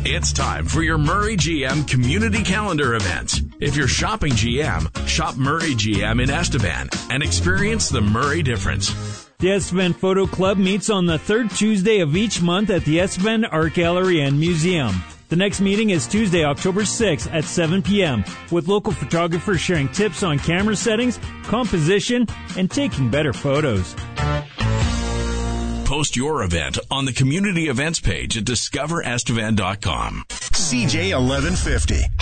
It's time for your Murray GM community calendar events. If you're shopping GM, shop Murray GM in Estevan and experience the Murray difference. The Estevan Photo Club meets on the third Tuesday of each month at the Estevan Art Gallery and Museum. The next meeting is Tuesday, October 6th at 7 p.m. with local photographers sharing tips on camera settings, composition, and taking better photos. Post your event on the community events page at discoverestevan.com. CJ 1150.